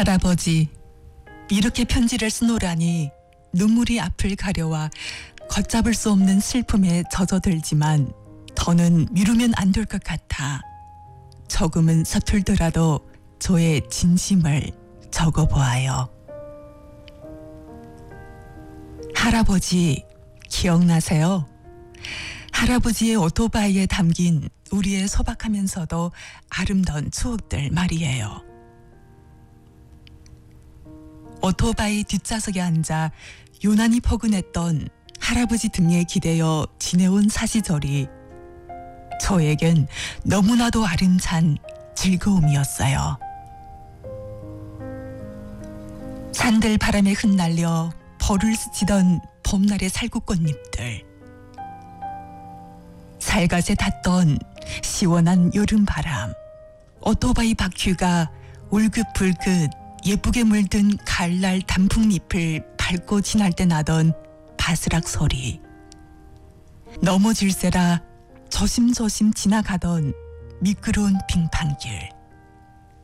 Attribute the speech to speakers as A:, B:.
A: 할아버지, 이렇게 편지를 쓰노라니 눈물이 앞을 가려와 걷잡을 수 없는 슬픔에 젖어들지만 더는 미루면 안 될 것 같아 조금은 서툴더라도 저의 진심을 적어보아요. 할아버지, 기억나세요? 할아버지의 오토바이에 담긴 우리의 소박하면서도 아름다운 추억들 말이에요. 오토바이 뒷좌석에 앉아 유난히 포근했던 할아버지 등에 기대어 지내온 사시절이 저에겐 너무나도 아름찬 즐거움이었어요. 산들 바람에 흩날려 벌을 스치던 봄날의 살구꽃잎들, 살갗에 닿던 시원한 여름바람, 오토바이 바퀴가 울긋불긋 예쁘게 물든 가을날 단풍잎을 밟고 지날 때 나던 바스락 소리, 넘어질세라 조심조심 지나가던 미끄러운 빙판길,